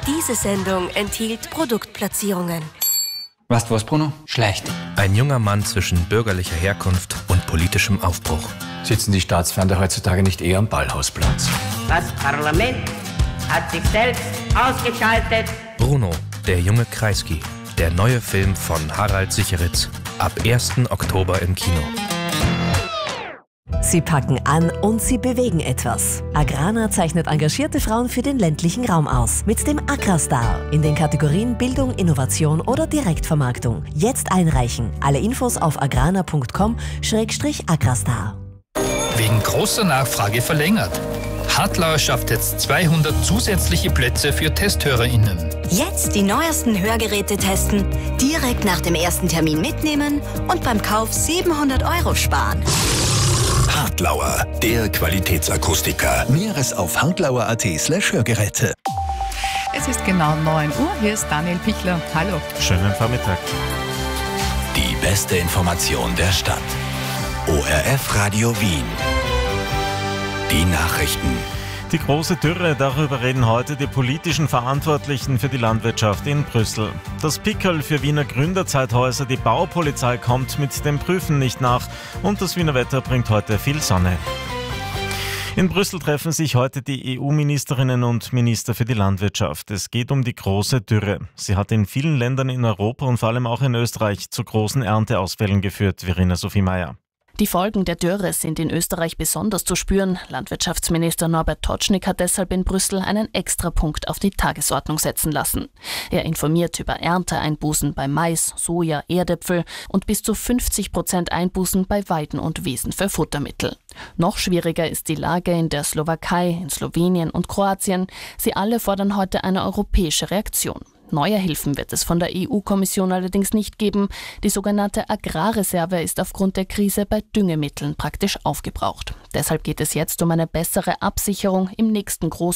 Diese Sendung enthielt Produktplatzierungen. Weißt du was, Bruno? Schlecht. Ein junger Mann zwischen bürgerlicher Herkunft und politischem Aufbruch. Sitzen die Staatsfeinde heutzutage nicht eher am Ballhausplatz? Das Parlament hat sich selbst ausgeschaltet. Bruno, der junge Kreisky. Der neue Film von Harald Sicheritz. Ab 1. Oktober im Kino. Sie packen an und sie bewegen etwas. Agrana zeichnet engagierte Frauen für den ländlichen Raum aus. Mit dem Agrastar in den Kategorien Bildung, Innovation oder Direktvermarktung. Jetzt einreichen. Alle Infos auf agrana.com/agrastar. Wegen großer Nachfrage verlängert. Hartlauer schafft jetzt 200 zusätzliche Plätze für TesthörerInnen. Jetzt die neuesten Hörgeräte testen, direkt nach dem ersten Termin mitnehmen und beim Kauf 700 € sparen. Hartlauer, der Qualitätsakustiker. Näheres auf hartlauer.at/Hörgeräte. Es ist genau 9 Uhr. Hier ist Daniel Pichler. Hallo. Schönen Vormittag. Die beste Information der Stadt. ORF Radio Wien. Die Nachrichten. Die große Dürre, darüber reden heute die politischen Verantwortlichen für die Landwirtschaft in Brüssel. Das Pickerl für Wiener Gründerzeithäuser, die Baupolizei kommt mit dem Prüfen nicht nach und das Wiener Wetter bringt heute viel Sonne. In Brüssel treffen sich heute die EU-Ministerinnen und Minister für die Landwirtschaft. Es geht um die große Dürre. Sie hat in vielen Ländern in Europa und vor allem auch in Österreich zu großen Ernteausfällen geführt, Verena Sophie Meyer. Die Folgen der Dürre sind in Österreich besonders zu spüren. Landwirtschaftsminister Norbert Totschnig hat deshalb in Brüssel einen Extrapunkt auf die Tagesordnung setzen lassen. Er informiert über Ernteeinbußen bei Mais, Soja, Erdäpfel und bis zu 50% Einbußen bei Weiden und Wiesen für Futtermittel. Noch schwieriger ist die Lage in der Slowakei, in Slowenien und Kroatien. Sie alle fordern heute eine europäische Reaktion. Neue Hilfen wird es von der EU-Kommission allerdings nicht geben. Die sogenannte Agrarreserve ist aufgrund der Krise bei Düngemitteln praktisch aufgebraucht. Deshalb geht es jetzt um eine bessere Absicherung im nächsten